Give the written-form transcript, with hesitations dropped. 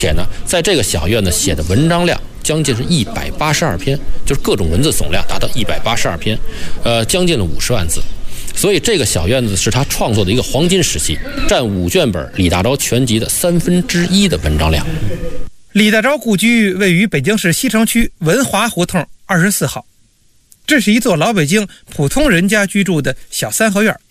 且呢，在这个小院子写的文章量将近是182篇，就是各种文字总量达到182篇，将近了50万字。所以这个小院子是他创作的一个黄金时期，占5卷本李大钊全集的1/3的文章量。 李大钊故居位于北京市西城区文华胡同24号，这是一座老北京普通人家居住的小3合院，